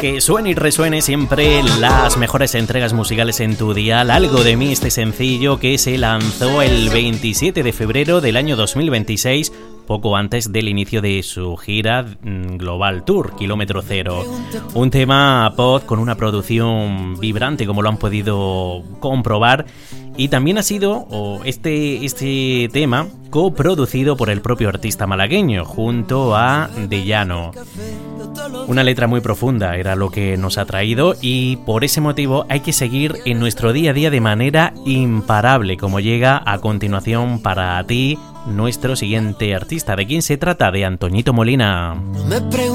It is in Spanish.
Que suene y resuene siempre las mejores entregas musicales en tu dial. Algo de mí, este sencillo que se lanzó el 27 de febrero del año 2026, poco antes del inicio de su gira Global Tour, Kilómetro Cero. Un tema pop con una producción vibrante, como lo han podido comprobar. Y también ha sido este tema coproducido por el propio artista malagueño, junto a De Llano. Una letra muy profunda era lo que nos ha traído, y por ese motivo hay que seguir en nuestro día a día de manera imparable, como llega a continuación para ti nuestro siguiente artista. ¿De quién se trata? De Antoñito Molina.